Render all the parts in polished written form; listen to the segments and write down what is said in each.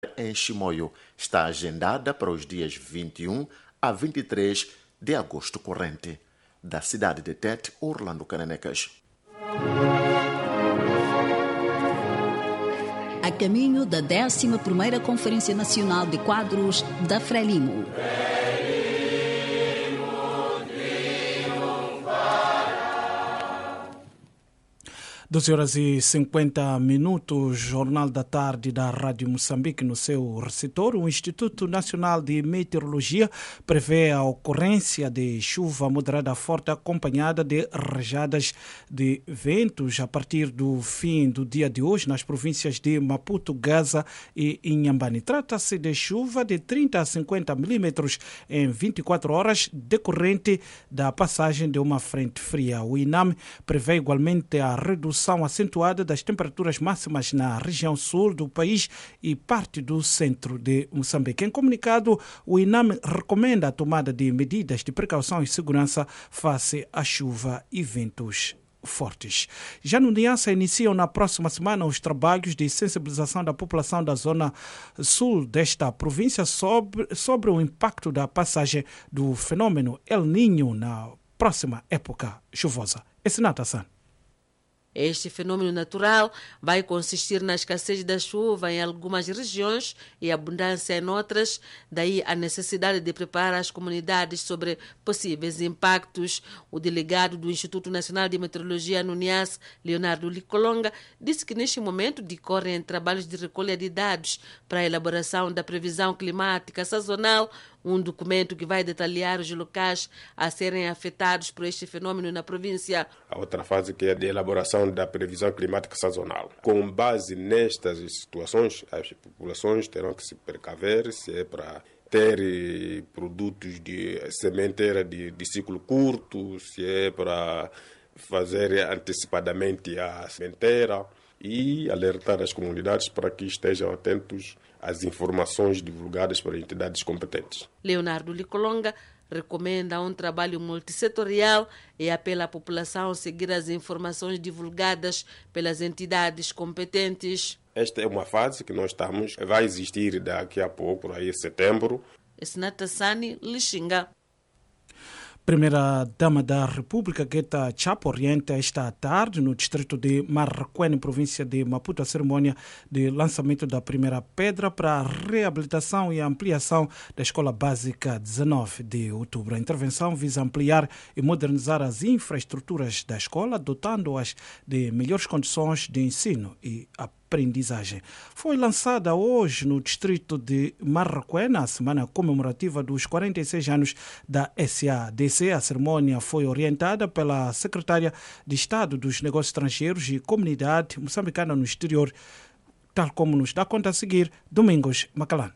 em Chimoio está agendada para os dias 21 a 23 de agosto corrente. Da cidade de Tete, Orlando Cananecas. A caminho da 11ª Conferência Nacional de Quadros da Frelimo. 12h50, Jornal da Tarde da Rádio Moçambique. No seu receptor, o Instituto Nacional de Meteorologia prevê a ocorrência de chuva moderada forte acompanhada de rajadas de ventos a partir do fim do dia de hoje nas províncias de Maputo, Gaza e Inhambane. Trata-se de chuva de 30 a 50 milímetros em 24 horas, decorrente da passagem de uma frente fria. O INAM prevê igualmente a redução acentuada das temperaturas máximas na região sul do país e parte do centro de Moçambique. Em comunicado, o INAM recomenda a tomada de medidas de precaução e segurança face à chuva e ventos fortes. Já no Niassa, iniciam na próxima semana os trabalhos de sensibilização da população da zona sul desta província sobre o impacto da passagem do fenômeno El Niño na próxima época chuvosa. Essinata San. Este fenômeno natural vai consistir na escassez da chuva em algumas regiões e abundância em outras, daí a necessidade de preparar as comunidades sobre possíveis impactos. O delegado do Instituto Nacional de Meteorologia no Niassa, Leonardo Licolonga, disse que neste momento decorrem trabalhos de recolha de dados para a elaboração da previsão climática sazonal, um documento que vai detalhar os locais a serem afetados por este fenômeno na província. A outra fase que é de elaboração da previsão climática sazonal. Com base nestas situações, as populações terão que se precaver se é para ter produtos de sementeira de ciclo curto, se é para fazer antecipadamente a sementeira e alertar as comunidades para que estejam atentos às informações divulgadas por entidades competentes. Leonardo Licolonga recomenda um trabalho multissetorial e apela à população a seguir as informações divulgadas pelas entidades competentes. Esta é uma fase que nós estamos, vai existir daqui a pouco, por aí setembro. Essinata Sani, Lixinga. Primeira-Dama da República, Guetta Chapo, orienta esta tarde no distrito de Marraquene, província de Maputo, a cerimônia de lançamento da primeira pedra para a reabilitação e ampliação da Escola Básica 19 de outubro. A intervenção visa ampliar e modernizar as infraestruturas da escola, dotando-as de melhores condições de ensino e aprendizagem. Foi lançada hoje no distrito de Marraquene a semana comemorativa dos 46 anos da SADC. A cerimônia foi orientada pela secretária de Estado dos Negócios Estrangeiros e Comunidade Moçambicana no Exterior, tal como nos dá conta a seguir Domingos Macalán.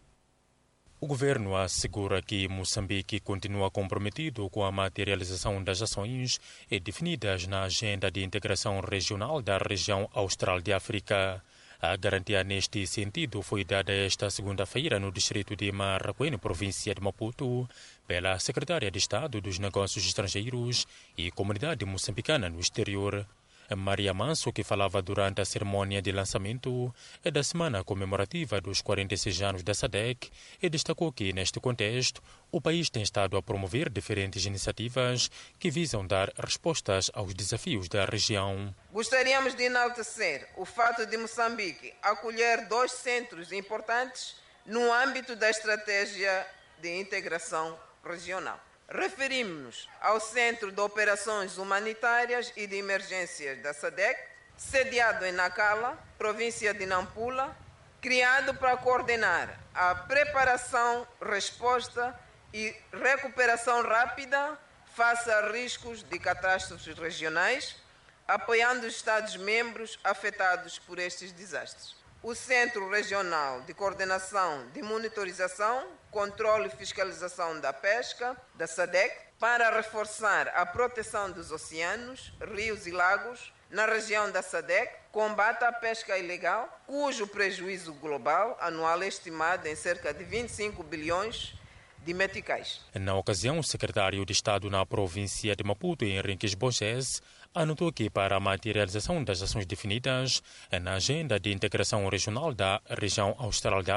O governo assegura que Moçambique continua comprometido com a materialização das ações definidas na Agenda de Integração Regional da Região Austral de África. A garantia neste sentido foi dada esta segunda-feira no distrito de Marraquene, província de Maputo, pela secretária de Estado dos Negócios Estrangeiros e Comunidade Moçambicana no Exterior, Maria Manso, que falava durante a cerimônia de lançamento da semana comemorativa dos 46 anos da SADC, e destacou que, neste contexto, o país tem estado a promover diferentes iniciativas que visam dar respostas aos desafios da região. Gostaríamos de enaltecer o fato de Moçambique acolher 2 centros importantes no âmbito da estratégia de integração regional. Referimos-nos ao Centro de Operações Humanitárias e de Emergências da SADC, sediado em Nacala, província de Nampula, criado para coordenar a preparação, resposta e recuperação rápida face a riscos de catástrofes regionais, apoiando os Estados-membros afetados por estes desastres. O Centro Regional de Coordenação de Monitorização, Controle e Fiscalização da Pesca, da SADC, para reforçar a proteção dos oceanos, rios e lagos na região da SADC, combate à pesca ilegal, cujo prejuízo global anual é estimado em cerca de 25 bilhões de meticais. Na ocasião, o secretário de Estado na província de Maputo, Henriques Borges, anotou que para a materialização das ações definidas na Agenda de Integração Regional da Região Austral da